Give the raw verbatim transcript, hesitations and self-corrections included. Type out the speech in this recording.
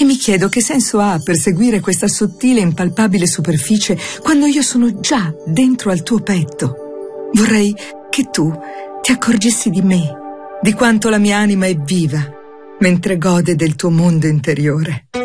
E mi chiedo che senso ha perseguire questa sottile e impalpabile superficie quando io sono già dentro al tuo petto. Vorrei che tu ti accorgessi di me, di quanto la mia anima è viva, mentre gode del tuo mondo interiore.